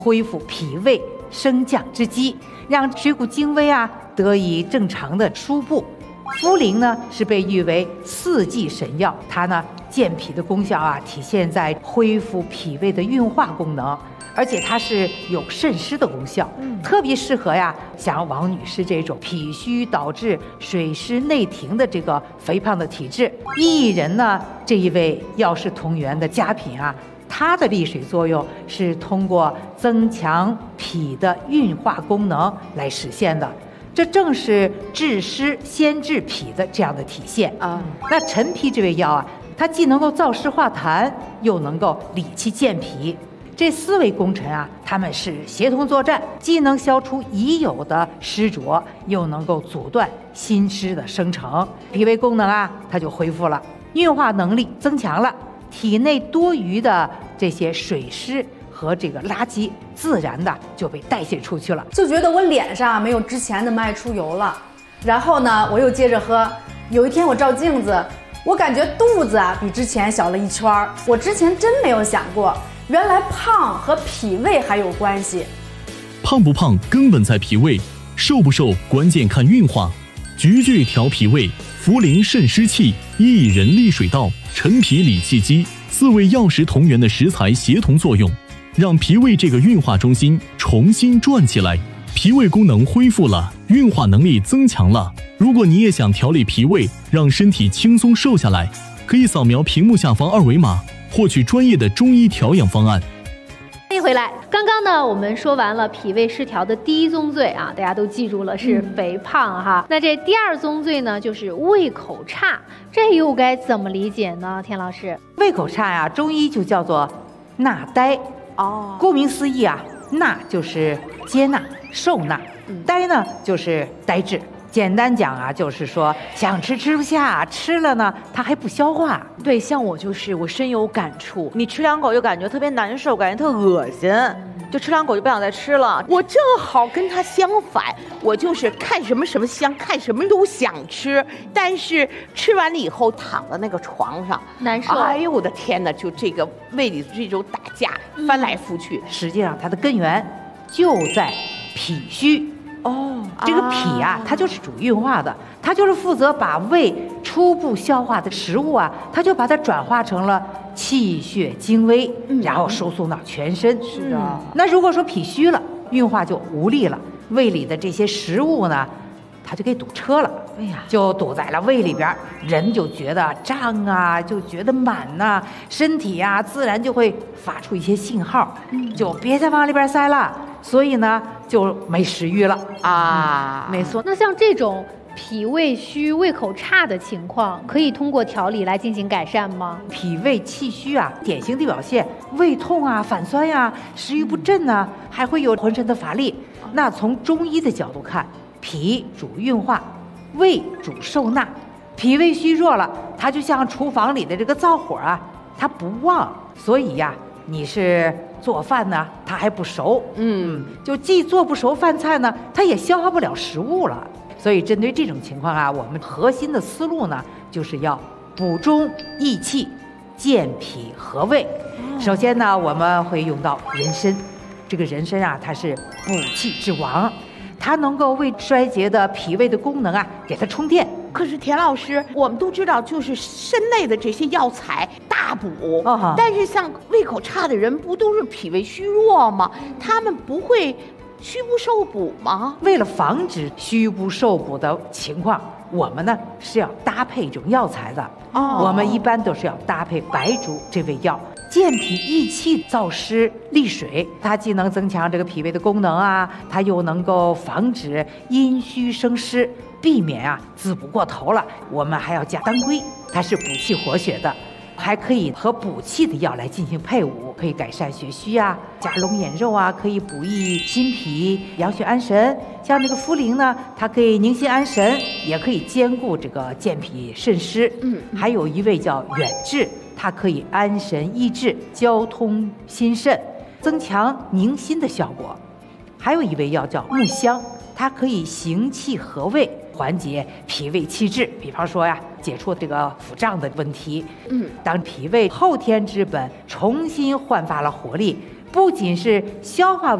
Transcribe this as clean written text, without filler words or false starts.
恢复脾胃升降之机，让水谷精微啊得以正常的输布。茯苓呢是被誉为4季神药，它呢健脾的功效啊体现在恢复脾胃的运化功能，而且它是有渗湿的功效，特别适合呀像王女士这种脾虚导致水湿内停的这个肥胖的体质。薏仁呢这一味药食同源的佳品啊，它的利水作用是通过增强脾的运化功能来实现的，这正是治湿先治脾的这样的体现啊。那陈皮这味药啊，它既能够燥湿化痰，又能够理气健脾，这4味功臣啊，他们是协同作战，既能消除已有的湿浊，又能够阻断新湿的生成，脾胃功能啊，它就恢复了，运化能力增强了，体内多余的这些水湿和这个垃圾自然的就被代谢出去了， 就觉得我脸上没有之前的爱出油了。然后呢，我又接着喝。有一天我照镜子，我感觉肚子啊比之前小了1圈。我之前真没有想过，原来胖和脾胃还有关系。 胖不胖根本在脾胃，瘦不瘦关键看运化。菊苣调脾胃，茯苓渗湿气，薏仁利水道，陈皮理气机，4味药食同源的食材协同作用，让脾胃这个运化中心重新转起来，脾胃功能恢复了，运化能力增强了。如果你也想调理脾胃，让身体轻松瘦下来，可以扫描屏幕下方2维码，获取专业的中医调养方案。 欢迎回来。刚刚呢，我们说完了脾胃失调的第1宗罪啊，大家都记住了，是肥胖哈。那这第2宗罪呢，就是胃口差，这又该怎么理解呢？田老师， 胃口差呀，中医就叫做纳呆。顾名思义啊，纳就是接纳、受纳，呆呢就是呆滞。简单讲啊，就是说想吃吃不下，吃了呢它还不消化。 对，像我就是我深有感触，你吃2口就感觉特别难受，感觉特恶心，就吃2口就不想再吃了。我正好跟他相反，我就是看什么什么香，看什么都想吃，但是吃完了以后躺在那个床上难受。 哎呦我的天哪，就这个胃里这种打架翻来覆去。 实际上它的根源就在脾虚。这个脾啊，它就是主运化的，它就是负责把胃初步消化的食物啊，它就把它转化成了气血精微，然后输送到全身。 是的。 那如果说脾虚了，运化就无力了，胃里的这些食物呢，它就给堵车了。哎呀，就堵在了胃里边，人就觉得胀啊，就觉得满呐，身体呀自然就会发出一些信号，就别再往里边塞了。所以呢，就没食欲了啊。 没错。那像这种脾胃虚、胃口差的情况，可以通过调理来进行改善吗？ 脾胃气虚啊，典型的表现胃痛啊、反酸呀、食欲不振啊，还会有浑身的乏力。那从中医的角度看，脾主运化，胃主受纳。脾胃虚弱了，它就像厨房里的这个灶火啊，它不旺，所以呀，你是做饭呢，它还不熟，就既做不熟饭菜呢，它也消化不了食物了。所以针对这种情况啊，我们核心的思路呢，就是要补中益气，健脾和胃。首先呢，我们会用到人参。这个人参啊，它是补气之王，它能够为衰竭的脾胃的功能啊，给它充电。 可是田老师，我们都知道，就是参类的这些药材大补，但是像胃口差的人，不都是脾胃虚弱吗？他们不会虚不受补吗？ 为了防止虚不受补的情况，我们呢是要搭配这种药材的。我们一般都是要搭配白术这味药，健脾益气、燥湿利水，它既能增强这个脾胃的功能啊，它又能够防止阴虚生湿，避免啊滋补过头了。我们还要加当归，它是补气活血的，还可以和补气的药来进行配伍，可以改善血虚啊，加龙眼肉啊，可以补益心脾、养血安神。像那个茯苓呢，它可以宁心安神，也可以兼顾这个健脾渗湿。还有一味叫远志，它可以安神益智、交通心肾，增强宁心的效果。还有一味药叫木香，它可以行气和胃，缓解脾胃气滞。比方说呀，解除这个腹胀的问题。当脾胃后天之本重新焕发了活力， 不仅是消化